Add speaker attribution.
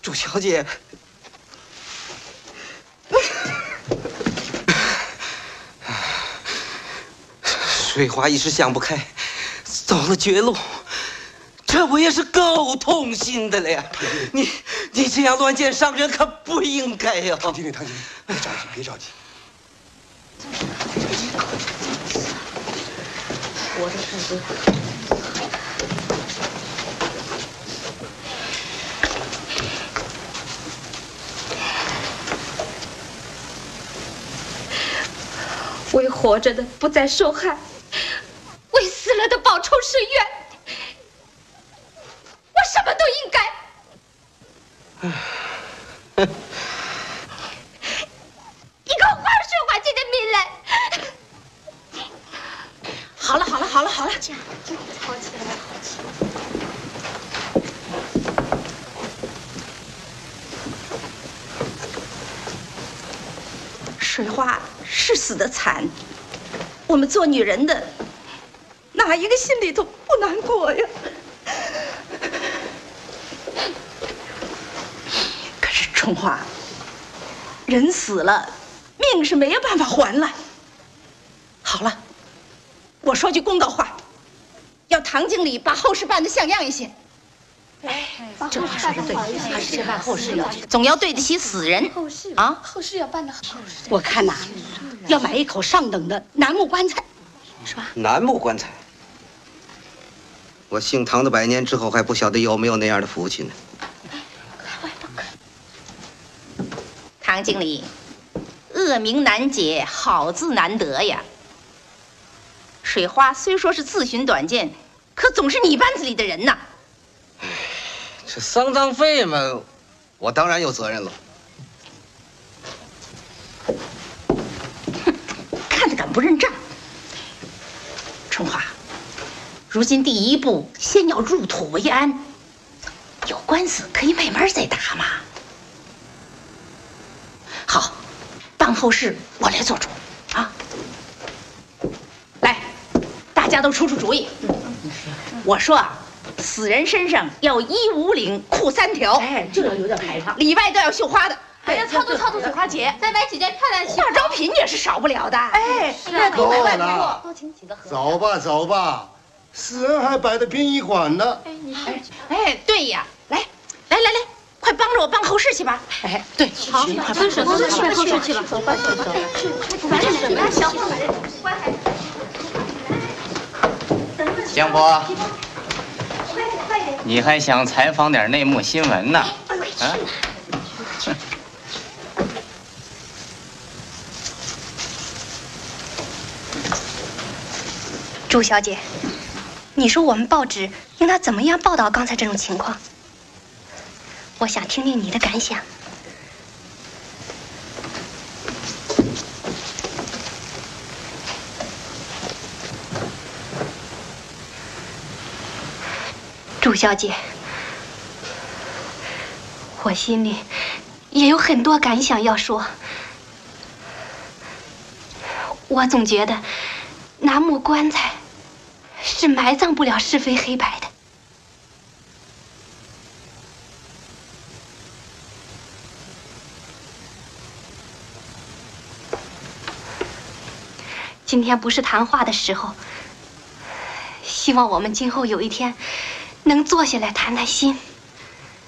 Speaker 1: 朱小姐，水花一时想不开，走了绝路，这我也是够痛心的了呀！你这样乱箭伤人可不应该呀！
Speaker 2: 唐经理，别着急，别着急。
Speaker 3: 我的事
Speaker 4: 为活着的不再受害，为死了的报仇伸冤，我什么都应该。你给我还水花姐的命来！
Speaker 3: 好了，
Speaker 4: 这样好起来，好起来。
Speaker 3: 水花是死得惨，我们做女人的，哪一个心里头不难过呀？可是春花，人死了，命是没有办法还了。好了，我说句公道话，要唐经理把后事办得像样一些。这话说的对，还是办后事要总要对得起死人啊！
Speaker 4: 后事要办得好。
Speaker 3: 我看呐，要买一口上等的楠木棺材，是吧？
Speaker 1: 楠木棺材，我姓唐的100年之后还不晓得有没有那样的福气呢。
Speaker 5: 唐经理，恶名难解，好字难得呀。水花虽说是自寻短见，可总是你班子里的人呐。
Speaker 1: 这丧葬费嘛，我当然有责任了。
Speaker 3: 看着敢不认账！春花，如今第一步先要入土为安，有官司可以慢慢再打嘛。好，办后事我来做主啊！来，大家都出主意。我说啊，死人身上要衣无领，裤3条，哎，这个有点排场，里外都要绣花的。
Speaker 4: 还要操作水花节，再买几件漂亮的
Speaker 3: 化妆品也是少不了的。哎，
Speaker 4: 那
Speaker 6: 够了，
Speaker 4: 多请几个合。
Speaker 6: 走吧走吧，死人还摆在殡仪馆呢。
Speaker 4: 哎，你说。
Speaker 3: 哎，对呀，来，快帮着我办后事去吧。哎，对，
Speaker 4: 好，分手都去办后事去了。走吧。
Speaker 7: 江波，你还想采访点内幕新闻呢？啊？
Speaker 8: 朱小姐，你说我们报纸应当怎么样报道刚才这种情况？我想听听你的感想。朱小姐，我心里也有很多感想要说。我总觉得楠木棺材是埋葬不了是非黑白的。今天不是谈话的时候，希望我们今后有一天能坐下来谈谈心。